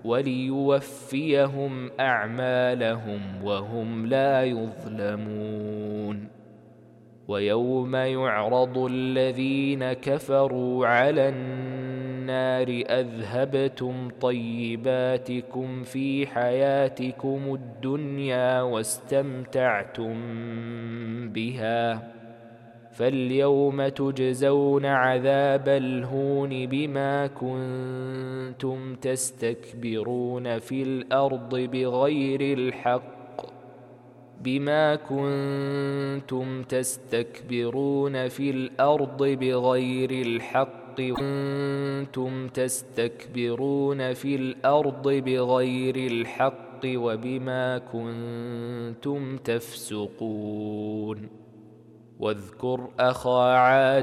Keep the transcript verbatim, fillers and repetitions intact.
وليوفيهم أعمالهم وهم لا يظلمون. ويوم يعرض الذين كفروا على النار أذهبتم طيباتكم في حياتكم الدنيا واستمتعتم بها فاليوم تجزون عذاب الهون بما كنتم تستكبرون في الأرض بغير الحق بما كنتم تستكبرون في الأرض بغير الحق كنتم تستكبرون في الأرض بغير الحق وبما كنتم تفسقون. واذكر أخا عاد